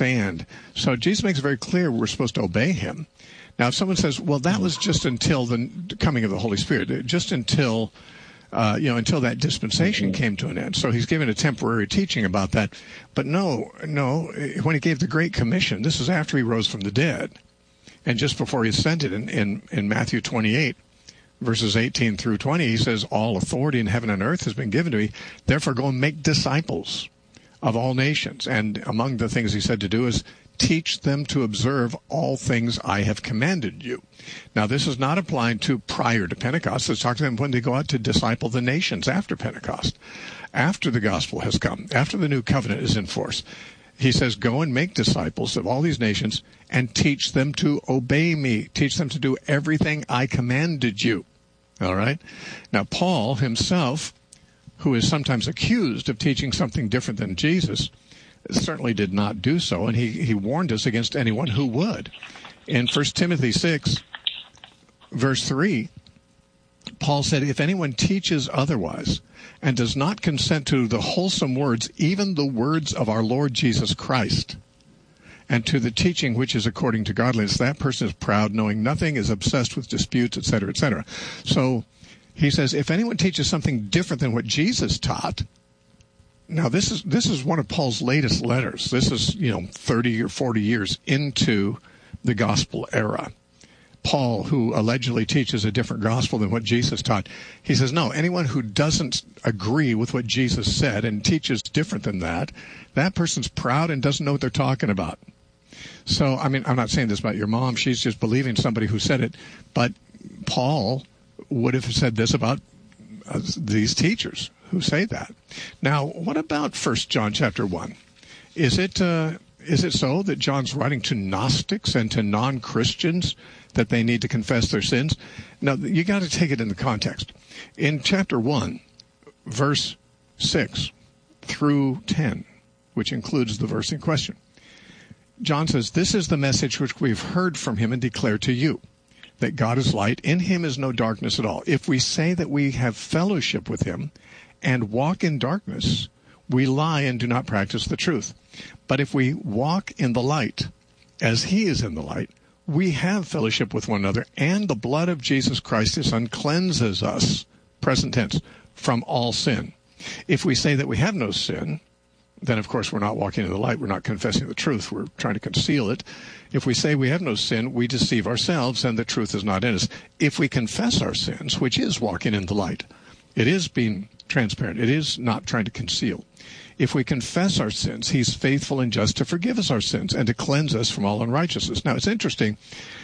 sand. So Jesus makes it very clear we're supposed to obey him. Now, if someone says, well, that was just until the coming of the Holy Spirit, just until that dispensation came to an end. So he's given a temporary teaching about that. But no, when he gave the Great Commission, this is after he rose from the dead, and just before he ascended in Matthew 28, verses 18 through 20, he says, all authority in heaven and earth has been given to me. Therefore, go and make disciples of all nations. And among the things he said to do is teach them to observe all things I have commanded you. Now, this is not applying to prior to Pentecost. It's talking to them when they go out to disciple the nations after Pentecost, after the gospel has come, after the new covenant is in force. He says, go and make disciples of all these nations and teach them to obey me. Teach them to do everything I commanded you. All right? Now, Paul himself, who is sometimes accused of teaching something different than Jesus, certainly did not do so, and he warned us against anyone who would. In 1 Timothy 6, verse 3, Paul said, if anyone teaches otherwise and does not consent to the wholesome words, even the words of our Lord Jesus Christ, and to the teaching which is according to godliness, that person is proud, knowing nothing, is obsessed with disputes, etc., etc. So he says, if anyone teaches something different than what Jesus taught. Now, this is one of Paul's latest letters. This is, 30 or 40 years into the gospel era. Paul, who allegedly teaches a different gospel than what Jesus taught, he says, no, anyone who doesn't agree with what Jesus said and teaches different than that, that person's proud and doesn't know what they're talking about. So, I mean, I'm not saying this about your mom. She's just believing somebody who said it. But Paul would have said this about these teachers who say that. Now, what about 1 John chapter 1? Is it so that John's writing to Gnostics and to non-Christians that they need to confess their sins? Now, you got to take it in the context. In chapter 1, verse 6 through 10, which includes the verse in question, John says, this is the message which we've heard from him and declare to you, that God is light. In him is no darkness at all. If we say that we have fellowship with him and walk in darkness, we lie and do not practice the truth. But if we walk in the light, as he is in the light, we have fellowship with one another, and the blood of Jesus Christ, his son, cleanses us, present tense, from all sin. If we say that we have no sin, then of course we're not walking in the light, we're not confessing the truth, we're trying to conceal it. If we say we have no sin, we deceive ourselves, and the truth is not in us. If we confess our sins, which is walking in the light, it is being transparent, it is not trying to conceal. If we confess our sins, he's faithful and just to forgive us our sins and to cleanse us from all unrighteousness. Now, it's interesting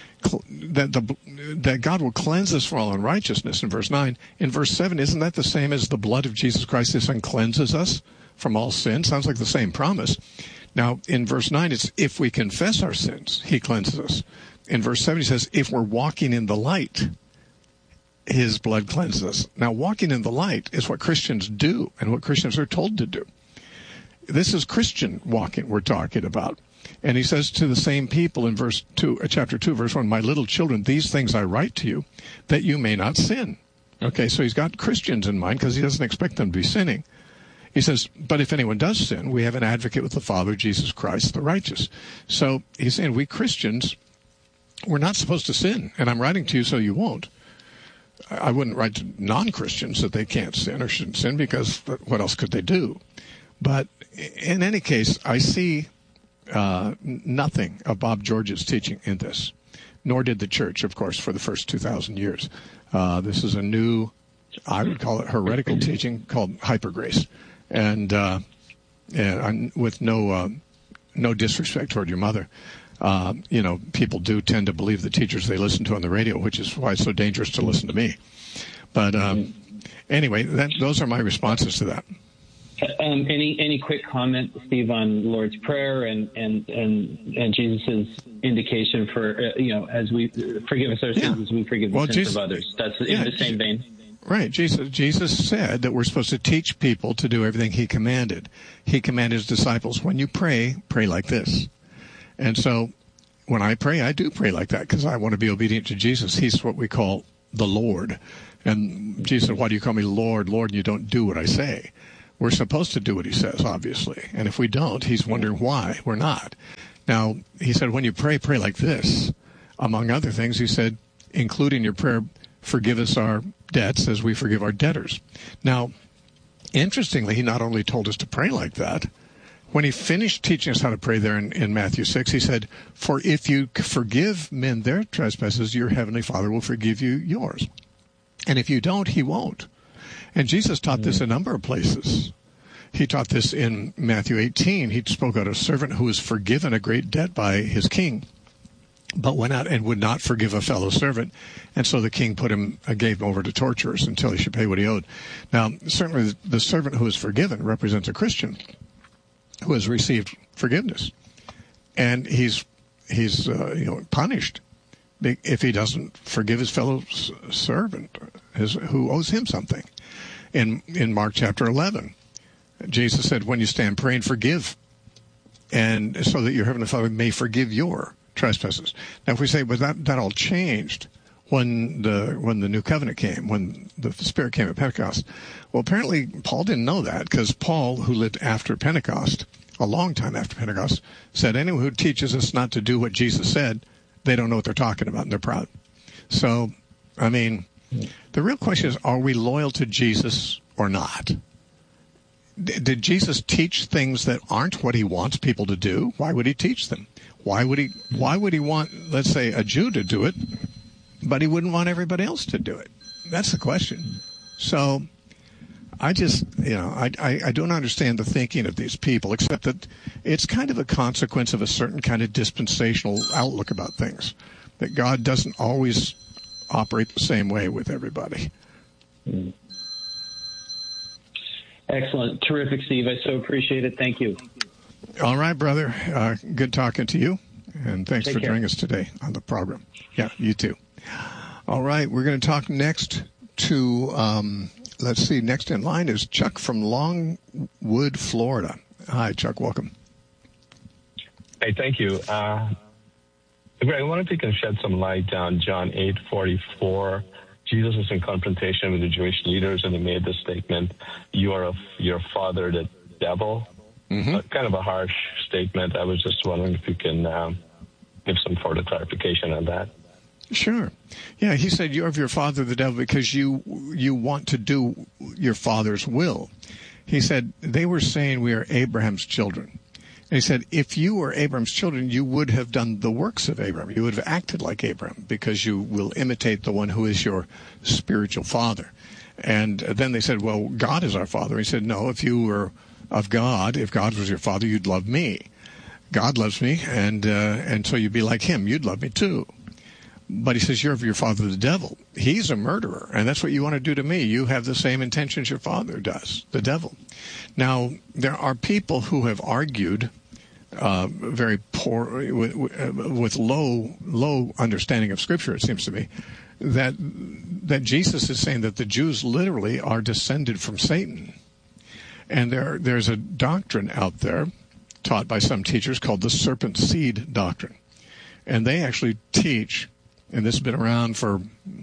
that God will cleanse us from all unrighteousness in verse 9. In verse 7, isn't that the same as the blood of Jesus Christ, his son, cleanses us from all sin? Sounds like the same promise. Now, in verse 9, it's if we confess our sins, he cleanses us. In verse 7, he says, if we're walking in the light, his blood cleanses us. Now, walking in the light is what Christians do and what Christians are told to do. This is Christian walking we're talking about. And he says to the same people in chapter 2, verse 1, my little children, these things I write to you, that you may not sin. Okay, so he's got Christians in mind because he doesn't expect them to be sinning. He says, but if anyone does sin, we have an advocate with the Father, Jesus Christ, the righteous. So he's saying we Christians, we're not supposed to sin. And I'm writing to you so you won't. I wouldn't write to non-Christians that they can't sin or shouldn't sin, because what else could they do? But in any case, I see nothing of Bob George's teaching in this, nor did the church, of course, for the first 2,000 years. This is a new, I would call it heretical teaching called hypergrace. And with no disrespect toward your mother, people do tend to believe the teachers they listen to on the radio, which is why it's so dangerous to listen to me. But anyway, those are my responses to that. Any quick comment, Steve, on Lord's Prayer and Jesus' indication for as we forgive us our sins as we forgive the sins of others. That's in the same vein. Right. Jesus said that we're supposed to teach people to do everything he commanded. He commanded his disciples, when you pray like this. And so when I pray, I do pray like that because I want to be obedient to Jesus. He's what we call the Lord. And Jesus said, why do you call me Lord, Lord, and you don't do what I say? We're supposed to do what he says, obviously. And if we don't, he's wondering why we're not. Now, he said, when you pray like this. Among other things, he said, including your prayer, forgive us our debts as we forgive our debtors. Now, interestingly, he not only told us to pray like that, when he finished teaching us how to pray there in Matthew 6, he said, for if you forgive men their trespasses, your heavenly Father will forgive you yours. And if you don't, he won't. And Jesus taught this a number of places. He taught this in Matthew 18. He spoke about a servant who was forgiven a great debt by his king, but went out and would not forgive a fellow servant. And so the king gave him over to torturers until he should pay what he owed. Now, certainly the servant who is forgiven represents a Christian who has received forgiveness. And he's punished if he doesn't forgive his fellow servant who owes him something. In Mark chapter 11, Jesus said, when you stand praying, forgive, and so that your heavenly Father may forgive your trespasses. Now, if we say, well, that all changed when the new covenant came, when the Spirit came at Pentecost. Well, apparently Paul didn't know that, because Paul, who lived after Pentecost, a long time after Pentecost, said anyone who teaches us not to do what Jesus said, they don't know what they're talking about, and they're proud. So, I mean, the real question is, are we loyal to Jesus or not? Did Jesus teach things that aren't what he wants people to do? Why would he teach them? Why would he want, let's say, a Jew to do it, but he wouldn't want everybody else to do it? That's the question. So I just, I don't understand the thinking of these people, except that it's kind of a consequence of a certain kind of dispensational outlook about things, that God doesn't always operate the same way with everybody. Excellent. Terrific, Steve. I so appreciate it. Thank you. All right, brother. Good talking to you, and thanks for joining us today on the program. Yeah, you too. All right, we're going to talk next to, let's see, next in line is Chuck from Longwood, Florida. Hi, Chuck. Welcome. Hey, thank you. Greg, I wonder if you can shed some light on John 8:44. Jesus was in confrontation with the Jewish leaders, and he made the statement, you are of your father, the devil. Mm-hmm. Kind of a harsh statement. I was just wondering if you can give some further clarification on that. Sure. Yeah, he said, you're of your father, the devil, because you want to do your father's will. He said, they were saying we are Abraham's children. And he said, if you were Abraham's children, you would have done the works of Abraham. You would have acted like Abraham, because you will imitate the one who is your spiritual father. And then they said, well, God is our father. He said, no, if you were of God, if God was your father, you'd love me. God loves me, and so you'd be like him. You'd love me too. But he says, you're of your father, the devil. He's a murderer, and that's what you want to do to me. You have the same intentions your father does, the devil. Now, there are people who have argued very poor, with low understanding of Scripture, it seems to me, that Jesus is saying that the Jews literally are descended from Satan. And there's a doctrine out there taught by some teachers called the serpent seed doctrine. And they actually teach, and this has been around for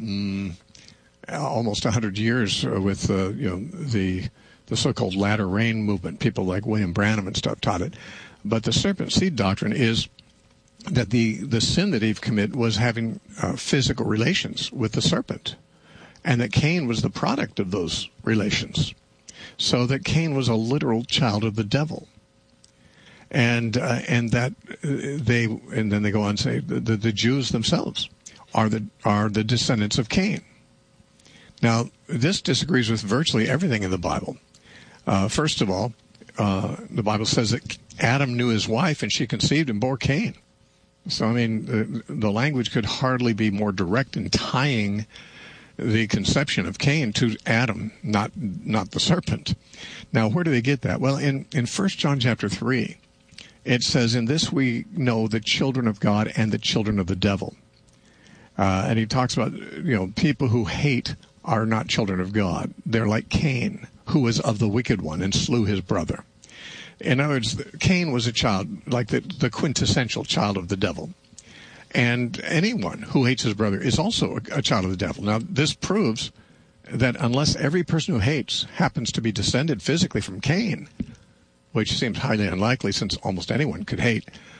almost 100 years with the so-called latter rain movement. People like William Branham and stuff taught it. But the serpent seed doctrine is that the sin that Eve committed was having physical relations with the serpent, and that Cain was the product of those relations. So that Cain was a literal child of the devil. And then they go on to say the Jews themselves are the descendants of Cain. Now, this disagrees with virtually everything in the Bible. First of all, the Bible says that Adam knew his wife, and she conceived and bore Cain. So, I mean, the language could hardly be more direct in tying the conception of Cain to Adam, not the serpent. Now, where do they get that? Well, in 1 John chapter 3, it says, in this we know the children of God and the children of the devil. And he talks about, people who hate are not children of God. They're like Cain, who was of the wicked one and slew his brother. In other words, Cain was a child, like the quintessential child of the devil. And anyone who hates his brother is also a child of the devil. Now, this proves that unless every person who hates happens to be descended physically from Cain, which seems highly unlikely since almost anyone could hate,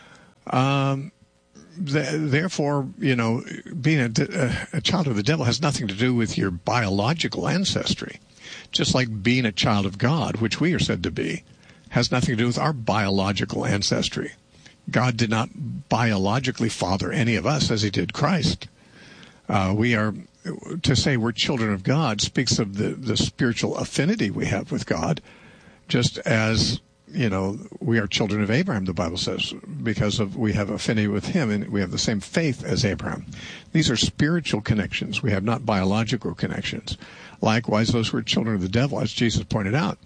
Therefore, being a child of the devil has nothing to do with your biological ancestry. Just like being a child of God, which we are said to be, has nothing to do with our biological ancestry. God did not biologically father any of us as he did Christ. We are, to say we're children of God speaks of the spiritual affinity we have with God, just as, we are children of Abraham, the Bible says, because we have affinity with him and we have the same faith as Abraham. These are spiritual connections. We have not biological connections. Likewise, those who are children of the devil, as Jesus pointed out,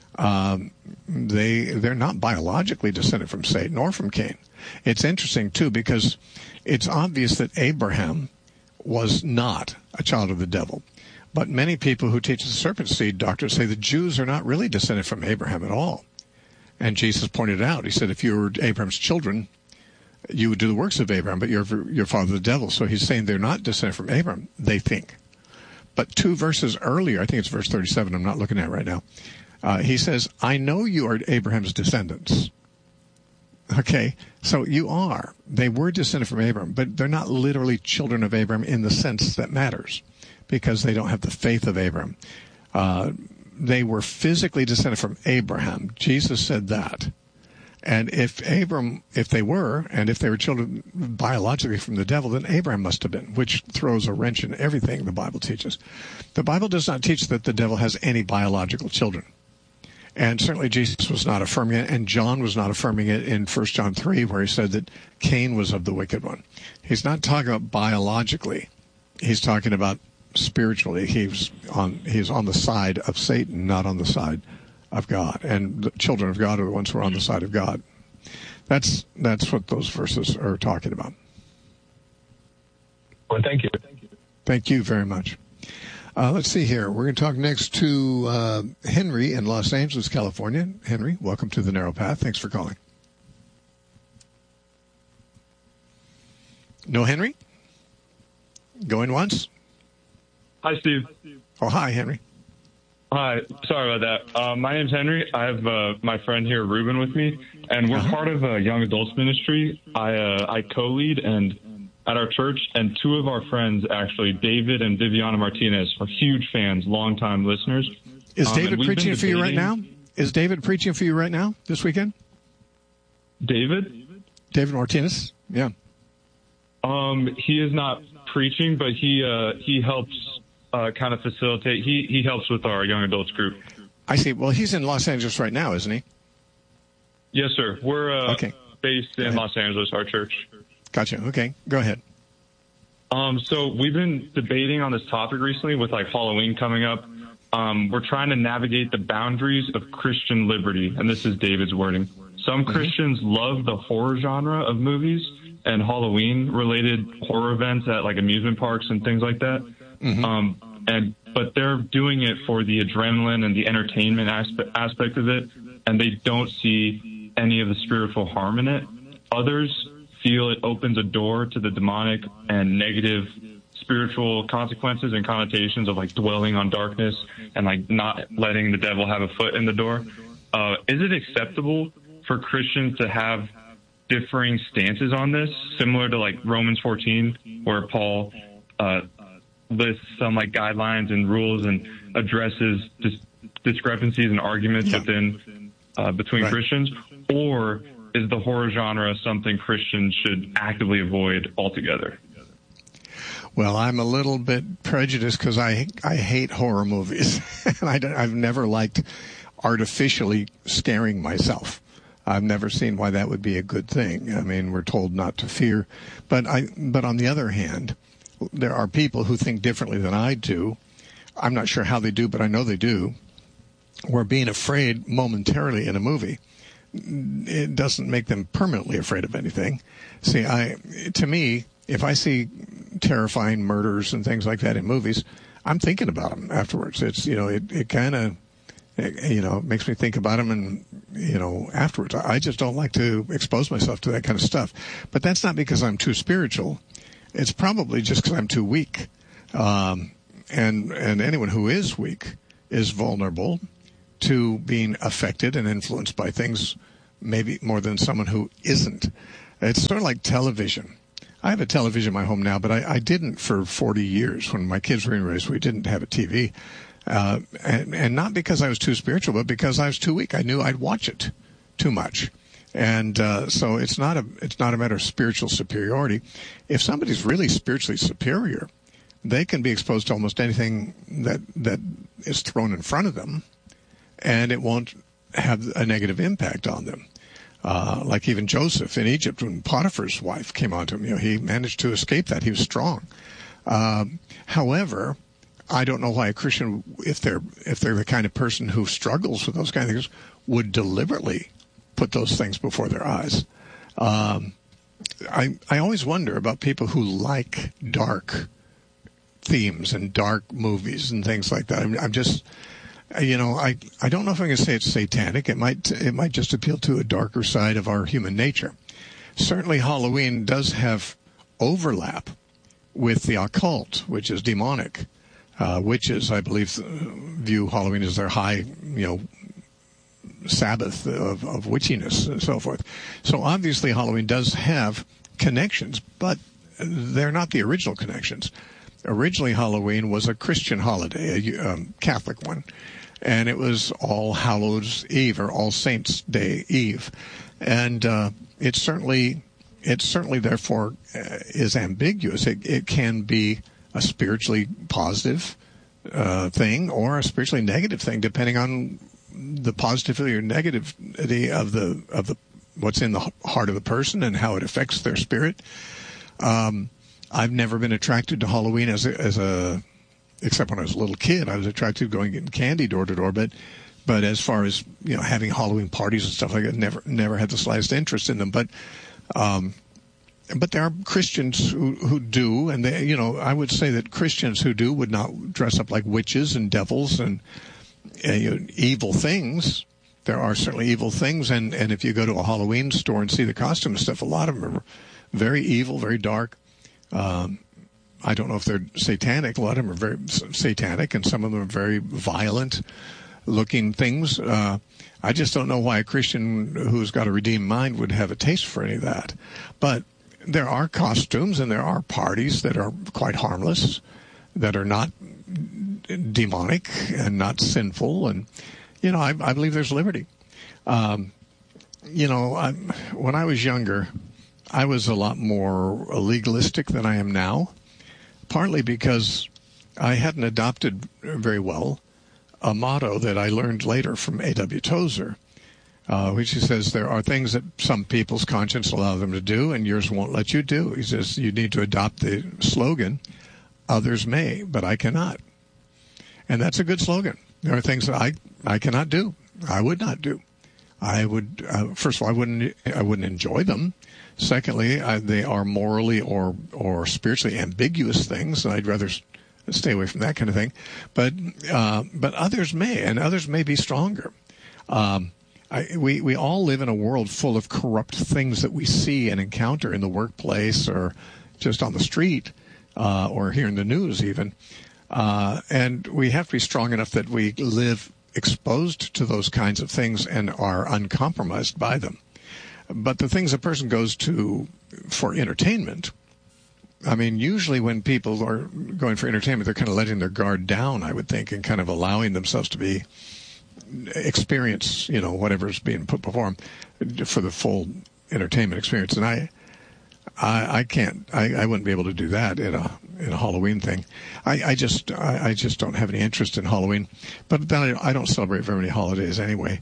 they're not biologically descended from Satan or from Cain. It's interesting, too, because it's obvious that Abraham was not a child of the devil. But many people who teach the serpent seed doctrine say the Jews are not really descended from Abraham at all. And Jesus pointed out, he said, if you were Abraham's children, you would do the works of Abraham, but you're father the devil. So he's saying they're not descended from Abraham, they think. But 2 verses earlier, I think it's verse 37, I'm not looking at it right now, he says, I know you are Abraham's descendants. Okay, so you are. They were descended from Abraham, but they're not literally children of Abraham in the sense that matters, because they don't have the faith of Abraham. They were physically descended from Abraham. Jesus said that. And if they were children biologically from the devil, then Abraham must have been, which throws a wrench in everything the Bible teaches. The Bible does not teach that the devil has any biological children. And certainly Jesus was not affirming it, and John was not affirming it in 1 John 3, where he said that Cain was of the wicked one. He's not talking about biologically. He's talking about spiritually. He's on the side of Satan, not on the side of God. And the children of God are the ones who are on the side of God. That's what those verses are talking about. Well, thank you. Thank you very much. Let's see here. We're going to talk next to Henry in Los Angeles, California. Henry, welcome to The Narrow Path. Thanks for calling. No Henry? Going once? Hi, Steve. Oh, hi, Henry. Hi. Sorry about that. My name's Henry. I have my friend here, Ruben, with me, and we're part of a young adults ministry. I co-lead at our church, and 2 of our friends, actually, David and Viviana Martinez, are huge fans, longtime listeners. Is David preaching for you right now? Is David preaching for you right now, this weekend? David Martinez? Yeah. He is not preaching, but he helps kind of facilitate. He helps with our young adults group. I see. Well, he's in Los Angeles right now, isn't he? Yes, sir. We're based in Los Angeles, our church. Gotcha. Okay. Go ahead. So we've been debating on this topic recently with like Halloween coming up. We're trying to navigate the boundaries of Christian liberty, and this is David's wording. Some Christians love the horror genre of movies and Halloween-related horror events at like amusement parks and things like that. But they're doing it for the adrenaline and the entertainment aspect of it, and they don't see any of the spiritual harm in it. Others feel it opens a door to the demonic and negative spiritual consequences and connotations of like dwelling on darkness and like not letting the devil have a foot in the door. Is it acceptable for Christians to have differing stances on this, similar to like Romans 14, where Paul lists some like guidelines and rules and addresses discrepancies and arguments between Christians? Or is the horror genre something Christians should actively avoid altogether? Well, I'm a little bit prejudiced because I hate horror movies. And I've never liked artificially scaring myself. I've never seen why that would be a good thing. I mean, we're told not to fear. But on the other hand, there are people who think differently than I do. I'm not sure how they do, but I know they do. Where being afraid momentarily in a movie, it doesn't make them permanently afraid of anything. See, to me, if I see terrifying murders and things like that in movies, I'm thinking about them afterwards. It's, it kind of, makes me think about them and, afterwards. I just don't like to expose myself to that kind of stuff. But that's not because I'm too spiritual. It's probably just because I'm too weak. And anyone who is weak is vulnerable to being affected and influenced by things maybe more than someone who isn't. It's sort of like television. I have a television in my home now, but I didn't for 40 years. When my kids were in raised, we didn't have a TV. And not because I was too spiritual, but because I was too weak. I knew I'd watch it too much. And so it's not a matter of spiritual superiority. If somebody's really spiritually superior, they can be exposed to almost anything that is thrown in front of them, and it won't have a negative impact on them. Like even Joseph in Egypt, when Potiphar's wife came onto him, he managed to escape that. He was strong. However, I don't know why a Christian, if they're the kind of person who struggles with those kind of things, would deliberately put those things before their eyes. I always wonder about people who like dark themes and dark movies and things like that. I'm just, I don't know if I'm going to say it's satanic. It might just appeal to a darker side of our human nature. Certainly Halloween does have overlap with the occult, which is demonic. Witches, I believe, view Halloween as their high, Sabbath of witchiness and so forth. So obviously Halloween does have connections, but they're not the original connections. Originally Halloween was a Christian holiday, a Catholic one, and it was All Hallows Eve or All Saints Day Eve, and it certainly therefore is ambiguous. It can be a spiritually positive thing or a spiritually negative thing, depending on the positivity or negativity of the what's in the heart of the person and how it affects their spirit. I've never been attracted to Halloween as except when I was a little kid. I was attracted to going getting candy door to door, but as far as having Halloween parties and stuff like that, never had the slightest interest in them. But there are Christians who do, and they, I would say that Christians who do would not dress up like witches and devils and evil things. There are certainly evil things, and if you go to a Halloween store and see the costume and stuff, a lot of them are very evil, very dark. I don't know if they're satanic. A lot of them are very satanic, and some of them are very violent-looking things. I just don't know why a Christian who's got a redeemed mind would have a taste for any of that. But there are costumes and there are parties that are quite harmless, that are not demonic and not sinful. And, I believe there's liberty. When I was younger, I was a lot more legalistic than I am now, partly because I hadn't adopted very well a motto that I learned later from A.W. Tozer, which he says there are things that some people's conscience allow them to do and yours won't let you do. He says you need to adopt the slogan, others may, but I cannot. And that's a good slogan. There are things that I cannot do. I would not do. I would, first of all, I wouldn't enjoy them. Secondly, they are morally or spiritually ambiguous things, and I'd rather stay away from that kind of thing. But others may, and others may be stronger. We all live in a world full of corrupt things that we see and encounter in the workplace or just on the street or here in the news even. And we have to be strong enough that we live exposed to those kinds of things and are uncompromised by them. But the things a person goes to for entertainment, I mean, usually when people are going for entertainment, they're kind of letting their guard down, I would think, and kind of allowing themselves to experience, whatever's being put before them for the full entertainment experience. And I can't, I wouldn't be able to do that in a Halloween thing. I just don't have any interest in Halloween. But then I don't celebrate very many holidays anyway.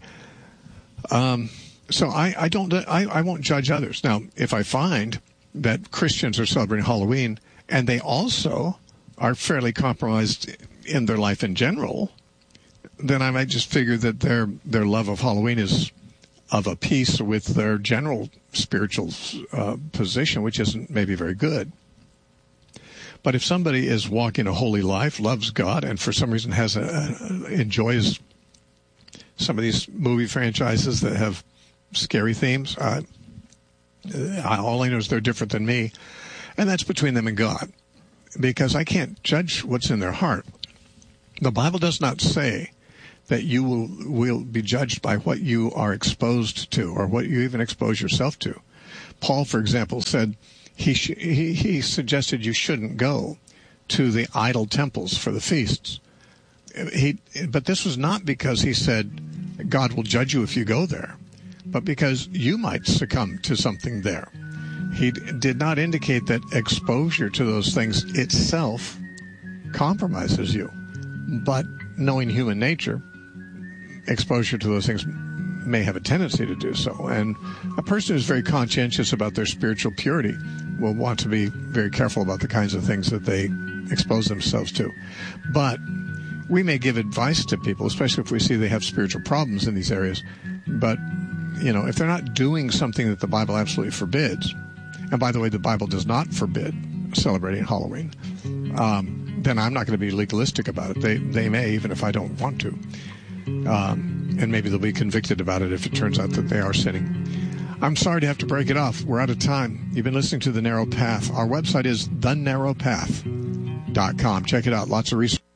So I won't judge others. Now, if I find that Christians are celebrating Halloween and they also are fairly compromised in their life in general, then I might just figure that their love of Halloween is of a piece with their general spiritual position, which isn't maybe very good. But if somebody is walking a holy life, loves God, and for some reason enjoys some of these movie franchises that have scary themes, all I know is they're different than me, and that's between them and God, because I can't judge what's in their heart. The Bible does not say that you will be judged by what you are exposed to or what you even expose yourself to. Paul, for example, said he suggested you shouldn't go to the idol temples for the feasts. But this was not because he said God will judge you if you go there, but because you might succumb to something there. He did not indicate that exposure to those things itself compromises you. But knowing human nature, exposure to those things may have a tendency to do so. And a person who's very conscientious about their spiritual purity will want to be very careful about the kinds of things that they expose themselves to. But we may give advice to people, especially if we see they have spiritual problems in these areas. But, if they're not doing something that the Bible absolutely forbids, and by the way, the Bible does not forbid celebrating Halloween, then I'm not going to be legalistic about it. They may, even if I don't want to. And maybe they'll be convicted about it if it turns out that they are sinning. I'm sorry to have to break it off. We're out of time. You've been listening to The Narrow Path. Our website is thenarrowpath.com. Check it out. Lots of resources.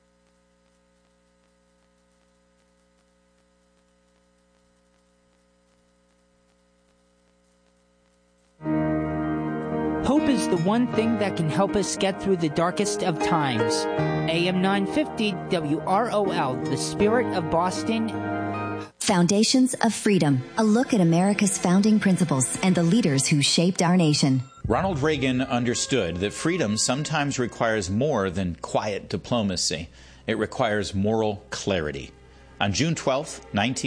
Hope is the one thing that can help us get through the darkest of times. AM 950 WROL, the spirit of Boston. Foundations of Freedom, a look at America's founding principles and the leaders who shaped our nation. Ronald Reagan understood that freedom sometimes requires more than quiet diplomacy. It requires moral clarity. On June 12,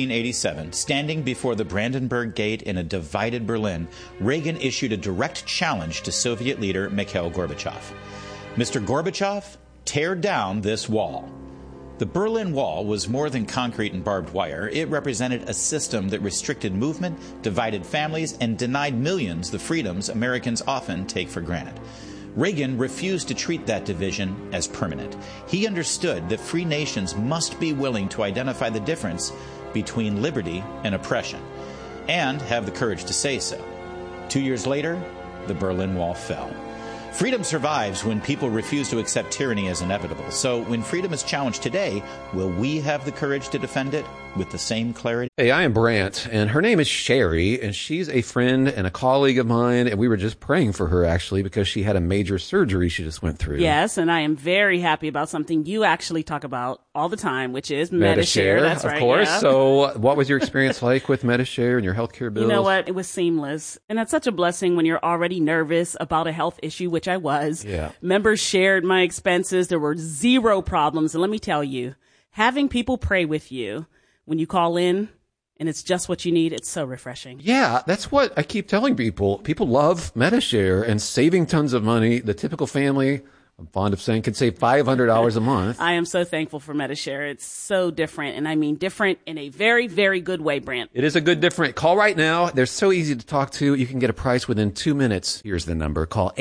1987, standing before the Brandenburg Gate in a divided Berlin, Reagan issued a direct challenge to Soviet leader Mikhail Gorbachev. Mr. Gorbachev, tear down this wall. The Berlin Wall was more than concrete and barbed wire. It represented a system that restricted movement, divided families, and denied millions the freedoms Americans often take for granted. Reagan refused to treat that division as permanent. He understood that free nations must be willing to identify the difference between liberty and oppression, and have the courage to say so. 2 years later, the Berlin Wall fell. Freedom survives when people refuse to accept tyranny as inevitable. So when freedom is challenged today, will we have the courage to defend it with the same clarity? Hey, I am Brant, and her name is Sherry, and she's a friend and a colleague of mine, and we were just praying for her, actually, because she had a major surgery she just went through. Yes, and I am very happy about something you actually talk about all the time, which is Medi-Share. That's right, of course. Yeah. So what was your experience like with Medi-Share and your healthcare bills? You know what? It was seamless. And that's such a blessing when you're already nervous about a health issue, which I was. Yeah. Members shared my expenses. There were zero problems. And let me tell you, having people pray with you when you call in and it's just what you need, it's so refreshing. Yeah, that's what I keep telling people. People love Medi-Share and saving tons of money. The typical family, I'm fond of saying, can save $500 a month. I am so thankful for Medi-Share. It's so different, and I mean different in a very, very good way, Brant. It is a good different. Call right now. They're so easy to talk to. You can get a price within 2 minutes. Here's the number. Call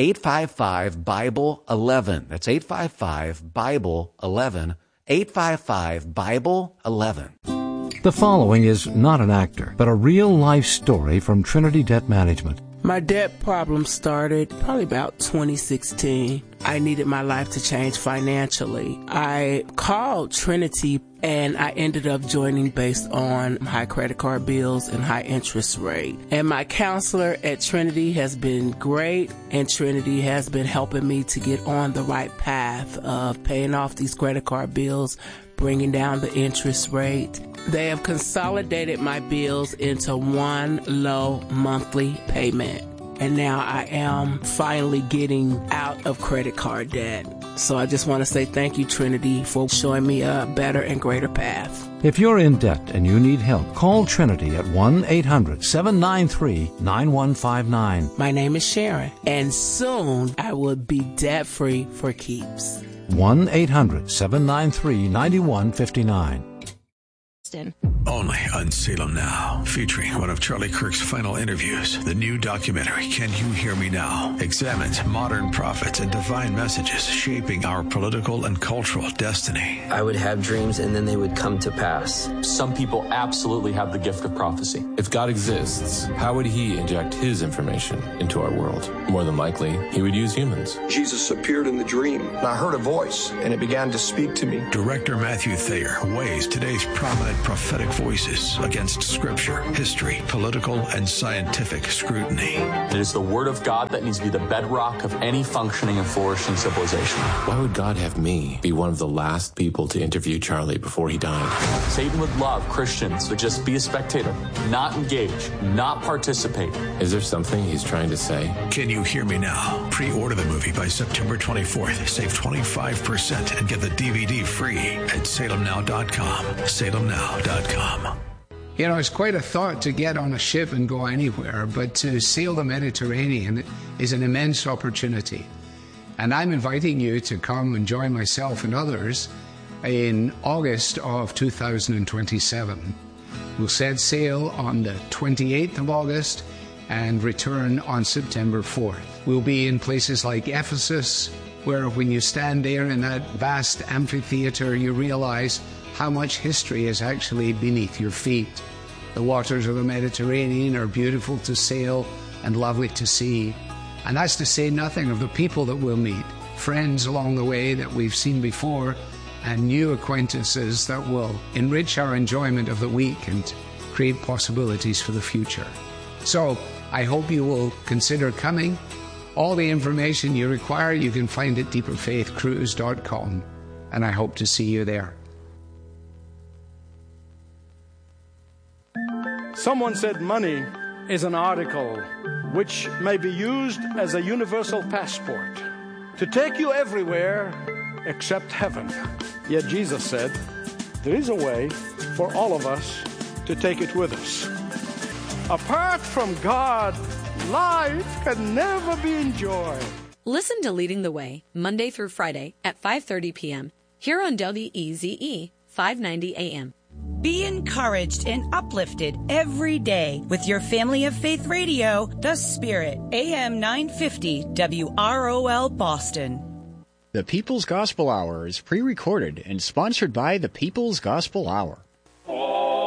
855-BIBLE-11. That's 855-BIBLE-11. 855-BIBLE-11. The following is not an actor, but a real-life story from Trinity Debt Management. My debt problem started probably about 2016. I needed my life to change financially. I called Trinity and I ended up joining based on high credit card bills and high interest rate. And my counselor at Trinity has been great, and Trinity has been helping me to get on the right path of paying off these credit card bills, bringing down the interest rate. They have consolidated my bills into one low monthly payment. And now I am finally getting out of credit card debt. So I just want to say thank you, Trinity, for showing me a better and greater path. If you're in debt and you need help, call Trinity at 1-800-793-9159. My name is Sharon, and soon I will be debt-free for keeps. 1-800-793-9159. Only on Salem Now, featuring one of Charlie Kirk's final interviews. The new documentary, Can You Hear Me Now?, examines modern prophets and divine messages shaping our political and cultural destiny. I would have dreams and then they would come to pass. Some people absolutely have the gift of prophecy. If God exists, how would he inject his information into our world? More than likely, he would use humans. Jesus appeared in the dream, and I heard a voice, and it began to speak to me. Director Matthew Thayer weighs today's prominent prophetic voices against scripture, history, political, and scientific scrutiny. It is the Word of God that needs to be the bedrock of any functioning and flourishing civilization. Why would God have me be one of the last people to interview Charlie before he died? Satan would love Christians to just be a spectator, not engage, not participate. Is there something he's trying to say? Can You Hear Me Now? Pre-order the movie by September 24th. Save 25% and get the DVD free at salemnow.com. salemnow.com. You know, it's quite a thought to get on a ship and go anywhere, but to sail the Mediterranean is an immense opportunity. And I'm inviting you to come and join myself and others in August of 2027. We'll set sail on the 28th of August and return on September 4th. We'll be in places like Ephesus, where when you stand there in that vast amphitheater, you realize how much history is actually beneath your feet. The waters of the Mediterranean are beautiful to sail and lovely to see. And that's to say nothing of the people that we'll meet, friends along the way that we've seen before, and new acquaintances that will enrich our enjoyment of the week and create possibilities for the future. So I hope you will consider coming. All the information you require you can find at deeperfaithcruise.com, and I hope to see you there. Someone said money is an article which may be used as a universal passport to take you everywhere except heaven. Yet Jesus said, there is a way for all of us to take it with us. Apart from God, life can never be enjoyed. Listen to Leading the Way, Monday through Friday at 5:30 p.m. here on WEZE 590 AM. Be encouraged and uplifted every day with your Family of Faith radio, The Spirit, AM 950 WROL Boston. The People's Gospel Hour is pre-recorded and sponsored by the People's Gospel Hour.